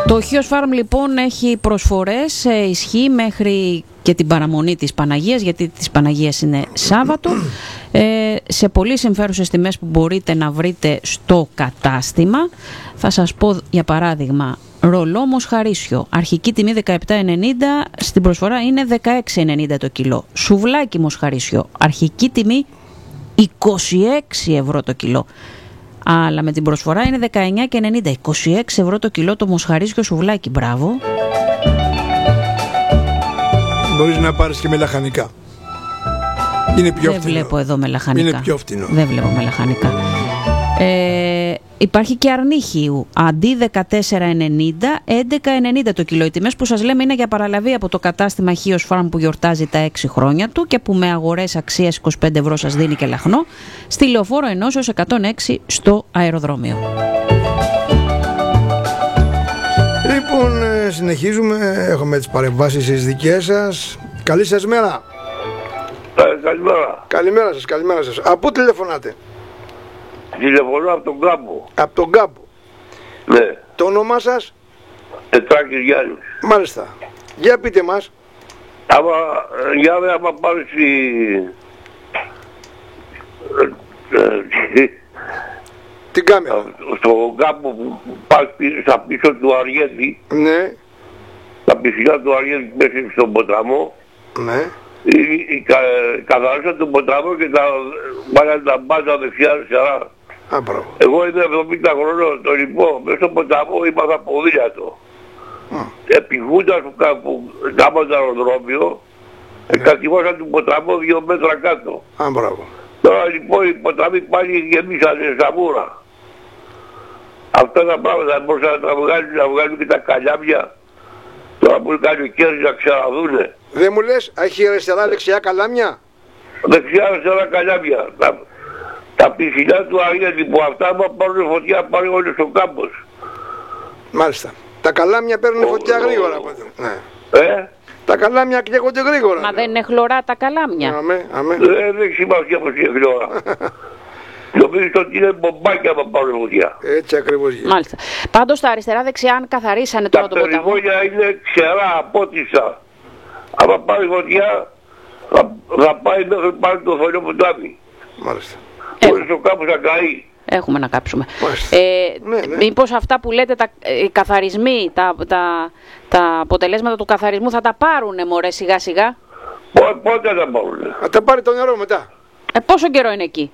Το Χίος Φάρμ λοιπόν έχει προσφορές, ισχύει μέχρι και την παραμονή της Παναγίας, γιατί της Παναγίας είναι Σάββατο, σε πολύ συμφέρουσες τιμές που μπορείτε να βρείτε στο κατάστημα. Θα σας πω για παράδειγμα, ρολό μοσχαρίσιο, αρχική τιμή 17,90, στην προσφορά είναι 16,90 το κιλό. Σουβλάκι μοσχαρίσιο, αρχική τιμή 26 ευρώ το κιλό. Αλλά με την προσφορά είναι 19,90, 26 ευρώ το κιλό το μοσχαρίσιο σουβλάκι. Μπράβο. Μπορείς να πάρεις και με λαχανικά. Είναι πιο Δεν φτηνό. βλέπω εδώ με λαχανικά. Είναι πιο φτηνό. Δεν βλέπω με λαχανικά. Υπάρχει και αρνίχιου. Αντί 14,90, 11,90 το κιλό. Οι τιμές που σας λέμε είναι για παραλαβή από το κατάστημα Χίος Farm που γιορτάζει τα 6 χρόνια του και που με αγορές αξίας 25 ευρώ σας δίνει και λαχνό. Στη Λεωφόρο Ενώσεως 106 στο αεροδρόμιο. Λοιπόν, συνεχίζουμε. Έχουμε τις παρεμβάσεις τις δικές σας. Καλή σας μέρα. Καλημέρα. Καλημέρα σας. Από πού τηλεφωνάτε? Τηλεφωνώ από τον Κάμπο. Από τον Κάμπο. Ναι. Το όνομά σας? Τετράκης Γιάννης. Μάλιστα. Για πείτε μας. Άμα πάρεις την κάμερα. Στο Κάμπο που πας στα πίσω του Αργέτη, Ναι. στα πισινά του Αργέτη μέσα στον ποταμό, Ναι. καθαρίσαν τον ποταμό και τα βάλαν τα μπάζα δεξιά-αριστερά. Α, μπράβο. Εγώ είμαι 70 χρονών, το λοιπόν, μέσα στον ποταμό ήμαθα ποδήλατο. Επιχούντας που κάμαν το αεροδρόμιο, κατηγόρασαν τον ποταμό 2 μέτρα κάτω. Α, μπράβο. Τώρα λοιπόν οι ποταμοί πάλι γεμίσανε σαμούρα. Αυτά τα πράγματα μπορούσαν να βγάλουν και τα καλάμια. Τώρα που κάνει ο κέρδης να ξαναδούνε. Δεν μου λες, έχει αριστερά δεξιά καλάμια? Δεξιά-αριστερά καλάμια. Τα πισινά του Αργέτη που αυτά άμα πάρουν φωτιά πάρουν όλοι στο κάμπος. Μάλιστα. Τα καλάμια παίρνουν φωτιά γρήγορα. Ναι. Τα καλάμια καίγονται γρήγορα. Μα δεν είναι χλωρά τα καλάμια? Αμέ. Δεν έχει σημασία πως είναι γλώρα. Νομίζω ότι είναι μπομπάκια άμα πάρουν φωτιά. Έτσι ακριβώς γίνεται. Μάλιστα. Πάντως τα αριστερά-δεξιά, αν καθαρίσανε τώρα τον ποταμό. Τα περιμόνια είναι ξερά, απότισσα. Άμα πάρει φωτιά, θα πάει μέχρι πάλι το θολιό ποτάμι. Μάλιστα. Χωρίς το κάπου θα καεί. Έχουμε να κάψουμε. Ναι. Μήπως αυτά που λέτε, οι καθαρισμοί, τα αποτελέσματα του καθαρισμού θα τα πάρουνε μωρέ σιγά σιγά? Πότε θα πάρουνε? Θα τα πάρει το νερό μετά. Πόσο καιρό είναι εκεί?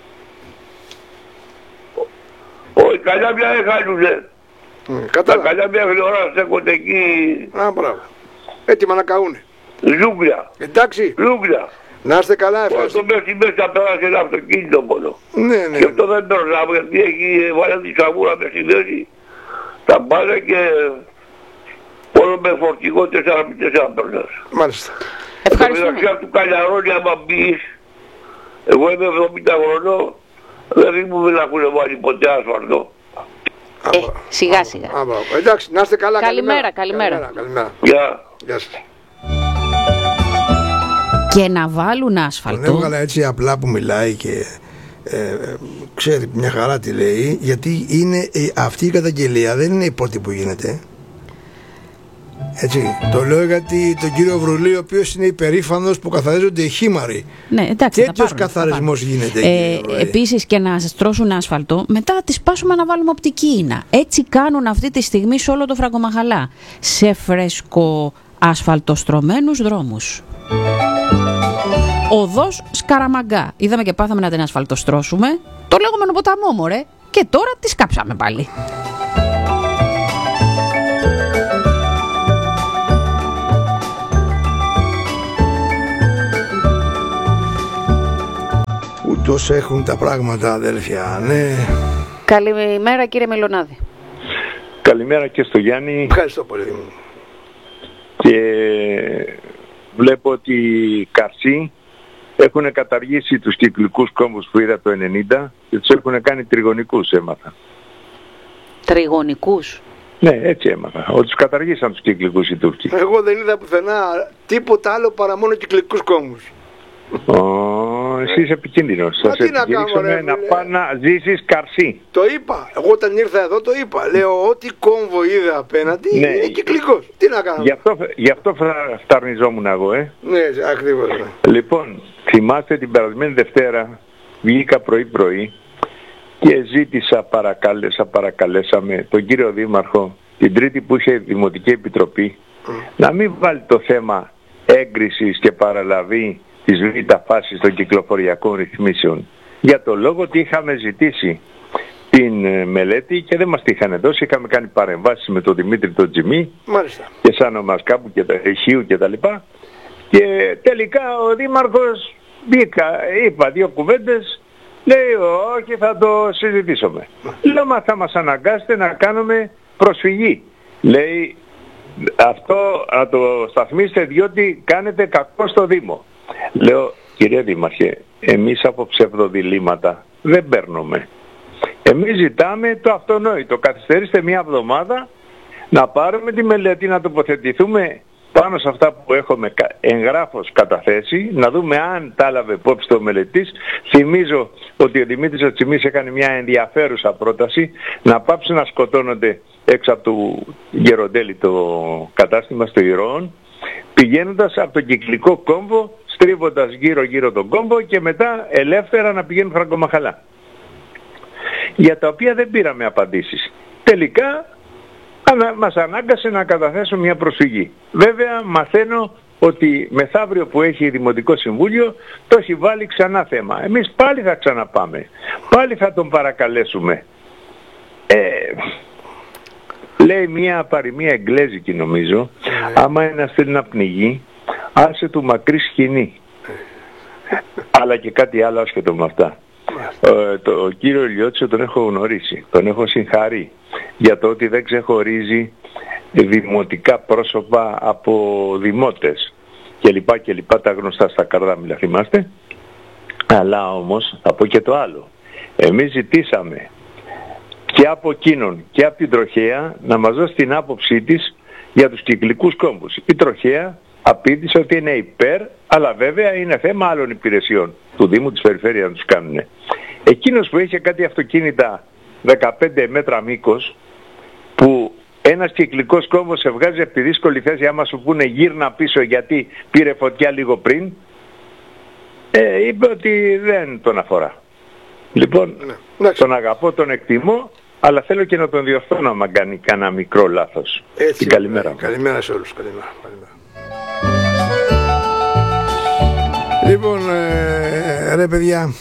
Όχι, καλάμια δεν χάνουνε. Τα καλάμια γλωρά στέκονται εκεί. Α, μπράβο. Έτοιμα να καούνε. Ζούγκλια. Εντάξει. Ζούγκλια. Να είστε καλά, ευχαριστώ. Το μέχρι μέσα πέρασε ένα αυτοκίνητο μόνο. Ναι. Και αυτό δεν περνάμε γιατί έχει βάλει τη σαμούρα με στη μέση. Τα πάνε και μόνο με φορτηγό 4x4 περνάς. Μάλιστα. Ευχαριστούμε. Μεταξύ αυτού Καλιαρώνει άμα μπεις, εγώ είμαι 70 χρονών, δεν θυμούμαι να έχουν βάλει ποτέ άσφαλτο. Σιγά σιγά. Εντάξει, να είστε καλά. Καλημέρα. Γεια σας. Και να βάλουν άσφαλτο. Τον έβγαλα έτσι απλά που μιλάει και ξέρει μια χαρά τι λέει, γιατί είναι αυτή η καταγγελία δεν είναι η πρώτη που γίνεται. Έτσι, το λέω γιατί τον κύριο Βρουλή, ο οποίος είναι υπερήφανος που καθαρίζονται οι χήμαροι. Ναι, εντάξει, τέτοιος καθαρισμός γίνεται. Επίσης και να στρώσουν άσφαλτο, μετά τη σπάσουμε να βάλουμε οπτική ίνα. Έτσι κάνουν αυτή τη στιγμή σε όλο το Φραγκομαχαλά. Σε φρέσκο ασφαλτοστρωμένους δρόμους. Οδός Σκαραμαγκά. Είδαμε και πάθαμε να την ασφαλτοστρώσουμε. Το λεγόμενο ποταμό, μωρέ. Και τώρα τη σκάψαμε πάλι. Ούτως έχουν τα πράγματα, αδέλφια, ναι. Καλημέρα κύριε Μελονάδη. Καλημέρα και στο Γιάννη. Ευχαριστώ πολύ. Και βλέπω ότι οι Καρσί έχουν καταργήσει τους κυκλικούς κόμβους που είδα το 90 και τους έχουν κάνει τριγωνικούς, έμαθα. Τριγωνικούς? Ναι, έτσι έμαθα. Ότι τους καταργήσαν τους κυκλικούς οι Τούρκοι. Εγώ δεν είδα πουθενά τίποτα άλλο παρά μόνο κυκλικούς κόμβους. Λοιπόν, εσύ είσαι επικίνδυνος. Θα σε επικίνδυνο να πας να ζήσεις καρσί. Το είπα. Εγώ όταν ήρθα εδώ το είπα. Λέω ό,τι κόμβο είδα απέναντι είναι κυκλικός. Τι να κάνω. Γι' αυτό φταρνιζόμουν εγώ, Ναι, ακριβώς. Λοιπόν, θυμάστε την περασμένη Δευτέρα βγήκα πρωί-πρωί και ζήτησα, παρακαλέσαμε τον κύριο Δήμαρχο την Τρίτη που είχε Δημοτική Επιτροπή να μην βάλει το θέμα έγκρισης και παραλαβή της β' φάσης των κυκλοφοριακών ρυθμίσεων. Για το λόγο ότι είχαμε ζητήσει την μελέτη και δεν μας τη είχαν δώσει. Είχαμε κάνει παρεμβάσεις με τον Δημήτρη τον Τζιμί και σαν ο Μασκάπου και τα Χίου και τα λοιπά. Και τελικά ο Δήμαρχος είπα 2 κουβέντες, λέει όχι θα το συζητήσουμε. Λέω μα θα μας αναγκάσετε να κάνουμε προσφυγή. Λέει αυτό να το σταθμίσετε διότι κάνετε κακό στο Δήμο. Λέω κύριε Δήμαρχε, εμείς από ψευδοδιλήμματα δεν παίρνουμε. Εμείς ζητάμε το αυτονόητο. Καθυστερήστε 1 εβδομάδα να πάρουμε τη μελέτη, να τοποθετηθούμε πάνω σε αυτά που έχουμε εγγράφως καταθέσει, να δούμε αν τα έλαβε υπόψη το μελετής. Θυμίζω ότι ο Δημήτρης ο Τσιμής έκανε μια ενδιαφέρουσα πρόταση να πάψουν να σκοτώνονται έξω από το Γεροντέλη το κατάστημα στο Ηρώων, πηγαίνοντας από τον κυκλικό κόμβο, στρίβοντας γύρω-γύρω τον κόμβο και μετά ελεύθερα να πηγαίνουν Φραγκομαχαλά. Για τα οποία δεν πήραμε απαντήσεις. Τελικά μας ανάγκασε να καταθέσουμε μια προσφυγή. Βέβαια μαθαίνω ότι μεθαύριο που έχει Δημοτικό Συμβούλιο το έχει βάλει ξανά θέμα. Εμείς πάλι θα ξαναπάμε. Πάλι θα τον παρακαλέσουμε. Λέει μια παροιμία εγγλέζικη νομίζω, άμα ένας θέλει να πνιγεί, άσε του μακρύ σκηνή. Αλλά και κάτι άλλο άσχετο με αυτά. Ο κύριο Ηλιώτσιο τον έχω γνωρίσει, τον έχω συγχαρεί για το ότι δεν ξεχωρίζει δημοτικά πρόσωπα από δημότες και λοιπά τα γνωστά στα καρδάμιλα, θυμάστε. Αλλά όμως θα πω και το άλλο. Εμείς ζητήσαμε και από εκείνον και από την Τροχέα να μας δώσει την άποψή της για τους κυκλικούς κόμβους. Η Τροχέα απήντησε ότι είναι υπέρ, αλλά βέβαια είναι θέμα άλλων υπηρεσιών του Δήμου της Περιφέρειας να τους κάνουν. Εκείνος που είχε κάτι αυτοκίνητα 15 μέτρα μήκος, που ένας κυκλικός κόμβος σε βγάζει από τη δύσκολη θέση άμα σου πούνε γύρνα πίσω γιατί πήρε φωτιά λίγο πριν, είπε ότι δεν τον αφορά. Λοιπόν, τον αγαπώ, τον εκτιμώ, αλλά θέλω και να τον διορθώνω άμα κάνει κανένα μικρό λάθος. Έτσι, καλημέρα. Καλημέρα σε όλους. Καλημέρα. Λοιπόν, ρε παιδιά,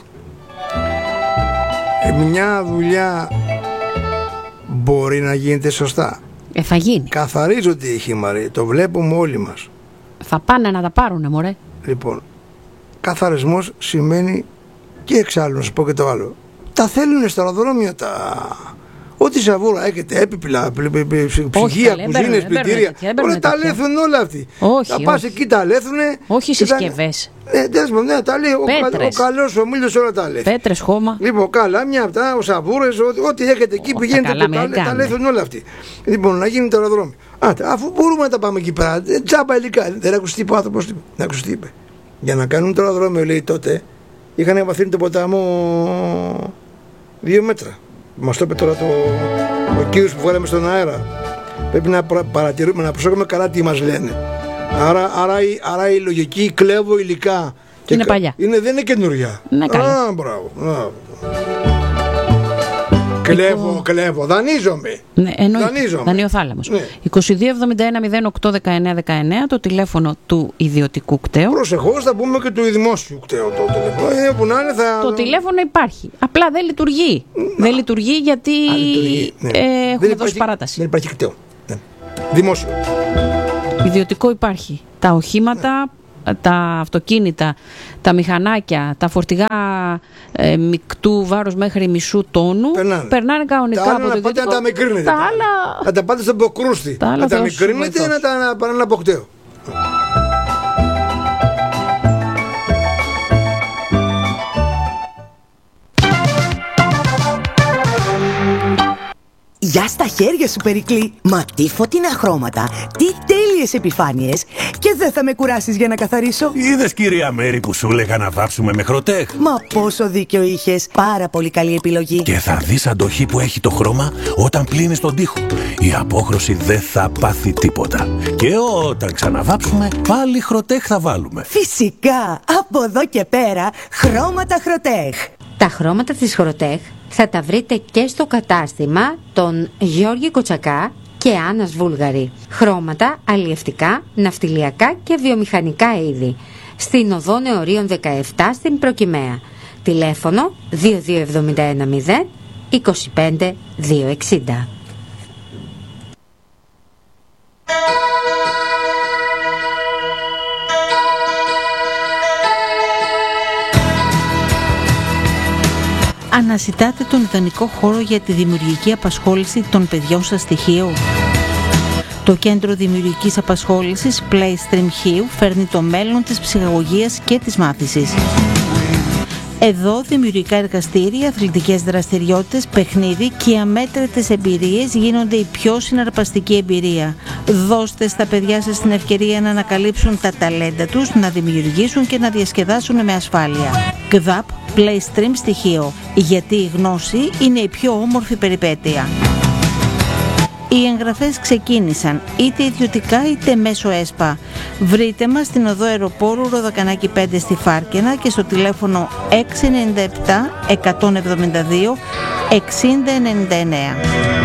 μια δουλειά μπορεί να γίνεται σωστά. Θα γίνει. Καθαρίζω τι έχει Μαρή, το βλέπουμε όλοι μας. Θα πάνε να τα πάρουνε μωρέ. Λοιπόν, καθαρισμός σημαίνει και εξάλλου να σου πω και το άλλο. Τα θέλουνε στα αεροδρόμια ό,τι σαβούρα έχετε, έπιπλα, ψυγεία, κουζίνες, πλυντήρια, όλα τα λέθουν όλα αυτοί. Θα πας εκεί τα λέθουνε. Όχι συσκευές. Ναι, τα λέει ο καλός ο Μήλιος, όλα τα λέει. Πέτρες, χώμα. Λοιπόν, καλά, μια από τα σαβούρες, ό,τι έχετε εκεί πηγαίνετε, τα λέθουν όλα αυτοί. Λοιπόν, να γίνει το αεροδρόμιο. Αφού μπορούμε να τα πάμε εκεί πέρα, τσάμπα υλικά. Δεν άκουσε τίποτα άνθρωπος. Δεν άκουσε τι είπε. Για να κάνουν το αεροδρόμιο, λέει τότε, είχαν εμβαθύνει τον ποταμό 2 μέτρα. Μας το είπε τώρα ο κύριος που βγάλαμε στον αέρα. Πρέπει να παρατηρούμε, να προσέχουμε καλά τι μας λένε. Άρα η λογική κλέβω υλικά. Είναι παλιά. Δεν είναι καινούρια. Μπράβο. Κλέβω, δανείζομαι. Ναι, δανειοθάλαμος. Ναι. 2271-08-19-19 το τηλέφωνο του ιδιωτικού κταίου. Προσεχώς θα πούμε και του δημόσιου κταίου το τηλέφωνο. Που να είναι, το τηλέφωνο υπάρχει. Απλά δεν λειτουργεί. Δεν λειτουργεί γιατί έχουμε δώσει παράταση. Δεν υπάρχει κταίο. Δημόσιο. Ιδιωτικό υπάρχει. Τα οχήματα, τα αυτοκίνητα, τα μηχανάκια, τα φορτηγά μικτού βάρους μέχρι μισού τόνου περνάνε κανονικά από το ιδιωτικό. Να τα μικρύνετε. Να τα πάτε στον Ποκρούστη. Να τα μικρύνετε, να τα πάνε από κταίο. Γεια στα χέρια σου, Περικλή. Μα τι φωτεινά χρώματα, τι τέλειες επιφάνειες. Και δεν θα με κουράσεις για να καθαρίσω. Είδες, κυρία Μέρη, που σου έλεγα να βάψουμε με Χροτέχ? Μα πόσο δίκιο είχες. Πάρα πολύ καλή επιλογή. Και θα δεις αντοχή που έχει το χρώμα όταν πλύνεις τον τοίχο. Η απόχρωση δεν θα πάθει τίποτα. Και όταν ξαναβάψουμε, πάλι Χροτέχ θα βάλουμε. Φυσικά, από εδώ και πέρα, χρώματα Χροτέχ. Τα χρώματα της Χροτέχ θα τα βρείτε και στο κατάστημα των Γιώργη Κοτσακά και Άννας Βούλγαρη. Χρώματα αλλιευτικά, ναυτιλιακά και βιομηχανικά είδη. Στην οδό Νεωρίων 17 στην Προκυμαία. Τηλέφωνο 22710 25 260. Αναζητάτε τον ιδανικό χώρο για τη δημιουργική απασχόληση των παιδιών σας στη Χίο. Το Κέντρο Δημιουργικής Απασχόλησης Playstream Χίου φέρνει το μέλλον της ψυχαγωγίας και της μάθησης. Εδώ δημιουργικά εργαστήρια, αθλητικές δραστηριότητες, παιχνίδι και αμέτρητες εμπειρίες γίνονται η πιο συναρπαστική εμπειρία. Δώστε στα παιδιά σας την ευκαιρία να ανακαλύψουν τα ταλέντα τους, να δημιουργήσουν και να διασκεδάσουν με ασφάλεια. ΚΔΑΠ Playstream στοιχείο, γιατί η γνώση είναι η πιο όμορφη περιπέτεια. Οι εγγραφές ξεκίνησαν είτε ιδιωτικά είτε μέσω ΕΣΠΑ. Βρείτε μας στην οδό Αεροπόρου Ροδακανάκη 5 στη Φάρκαινα και στο τηλέφωνο 697 172 6099.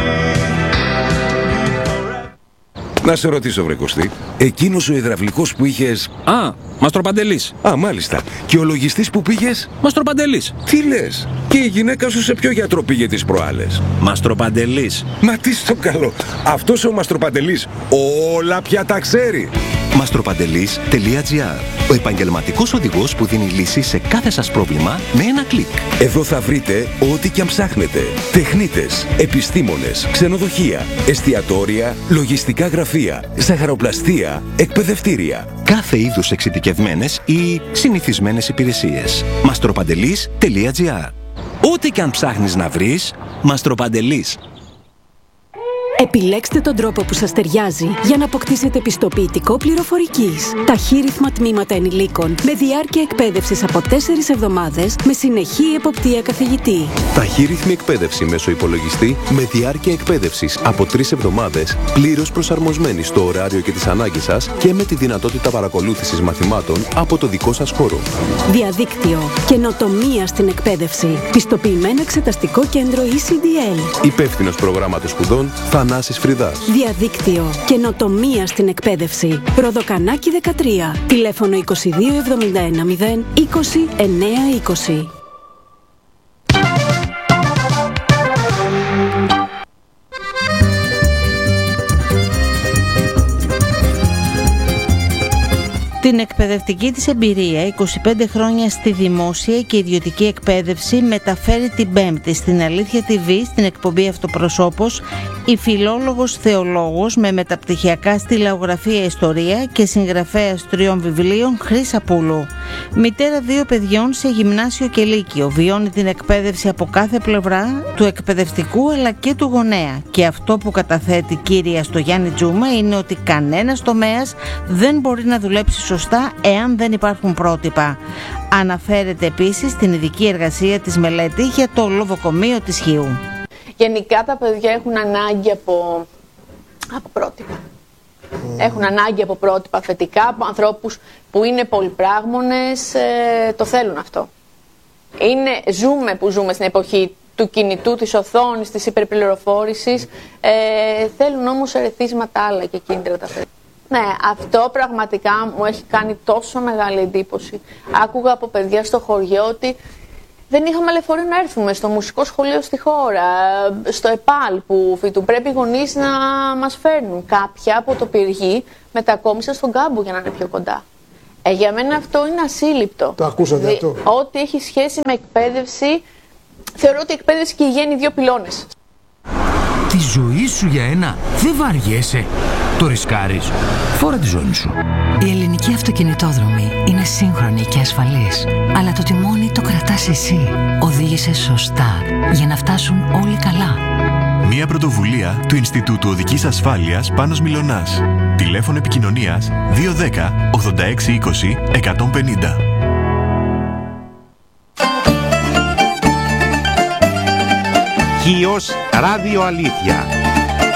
Να σε ρωτήσω, βρε Κωστή, εκείνος ο υδραυλικός που είχες... Α, Μαστροπαντελής. Α, μάλιστα. Και ο λογιστής που πήγες... Μαστροπαντελής. Τι λες? Και η γυναίκα σου σε ποιο γιατρό πήγε τις προάλλες? Μαστροπαντελής. Μα τι στο καλό. Αυτός ο Μαστροπαντελής όλα πια τα ξέρει. Μαστροπαντελής.gr, ο επαγγελματικός οδηγός που δίνει λύση σε κάθε σας πρόβλημα με ένα κλικ. Εδώ θα βρείτε ό,τι και αν ψάχνετε. Τεχνίτες, επιστήμονες, ξενοδοχεία, εστιατόρια, λογιστικά γραφεία, ζαχαροπλαστεία, εκπαιδευτήρια. Κάθε είδους εξειδικευμένες ή συνηθισμένες υπηρεσίες. Μαστροπαντελής.gr. Ό,τι και αν ψάχνεις να βρεις, Μαστροπαντελής. Επιλέξτε τον τρόπο που σας ταιριάζει για να αποκτήσετε πιστοποιητικό πληροφορικής. Ταχύρυθμα τμήματα ενηλίκων με διάρκεια εκπαίδευσης από 4 εβδομάδες με συνεχή εποπτεία καθηγητή. Ταχύρυθμη εκπαίδευση μέσω υπολογιστή με διάρκεια εκπαίδευσης από 3 εβδομάδες, πλήρως προσαρμοσμένη στο ωράριο και τις ανάγκες σας και με τη δυνατότητα παρακολούθησης μαθημάτων από το δικό σας χώρο. Διαδίκτυο. Καινοτομία στην εκπαίδευση. Πιστοποιημένο εξεταστικό κέντρο ECDL. Υπεύθυνος προγράμματος σπουδών Θανάσης Φρυδάς. Διαδίκτυο. Καινοτομία στην εκπαίδευση. Ροδοκανάκη 13. Τηλέφωνο 2271 0 20 920. Την εκπαιδευτική της εμπειρία, 25 χρόνια στη δημόσια και ιδιωτική εκπαίδευση, μεταφέρει την Πέμπτη στην Αλήθεια TV, στην εκπομπή Αυτοπροσώπος, η φιλόλογος θεολόγος με μεταπτυχιακά στη λαογραφία ιστορία και συγγραφέας 3 βιβλίων Χρύσα Πούλου. Μητέρα 2 παιδιών σε γυμνάσιο και λύκειο, βιώνει την εκπαίδευση από κάθε πλευρά του εκπαιδευτικού αλλά και του γονέα. Και αυτό που καταθέτει κύρια στο Γιάννη Τζούμα είναι ότι κανένας τομέας δεν μπορεί να δουλέψει σωστά εάν δεν υπάρχουν πρότυπα. Αναφέρεται επίσης στην ειδική εργασία της μελέτη για το λοδοκομείο της Χίου. Γενικά τα παιδιά έχουν ανάγκη από πρότυπα. Έχουν ανάγκη από πρότυπα θετικά, από ανθρώπους που είναι πολυπράγμονες, το θέλουν αυτό. Ζούμε στην εποχή του κινητού, της οθόνης, της υπερπληροφόρησης, θέλουν όμως ερεθίσματα άλλα και κίνητρα τα παιδιά. Ναι, αυτό πραγματικά μου έχει κάνει τόσο μεγάλη εντύπωση. Άκουγα από παιδιά στο χωριό ότι δεν είχαμε λεωφορείο να έρθουμε στο μουσικό σχολείο στη χώρα, στο ΕΠΑΛ που φοιτούν. Πρέπει οι γονείς να μας φέρνουν. Κάποια από το Πυργή μετακόμισαν στον Κάμπο για να είναι πιο κοντά. Για μένα αυτό είναι ασύλληπτο. Το ακούσατε αυτό? Ό,τι έχει σχέση με εκπαίδευση, θεωρώ ότι η εκπαίδευση και η υγεία είναι 2 πυλώνες. Τη ζωή σου για ένα δεν βαριέσαι. Το ρισκάρεις. Φόρα τη ζώνη σου. Η ελληνική αυτοκινητόδρομη είναι σύγχρονη και ασφαλής. Αλλά το τιμόνι το κρατάς εσύ. Οδήγησε σωστά για να φτάσουν όλοι καλά. Μια πρωτοβουλία του Ινστιτούτου Οδικής Ασφάλειας Πάνος Μιλωνάς. Τηλέφωνο επικοινωνίας 210 86 20 150. Χίος Ράδιο Αλήθεια.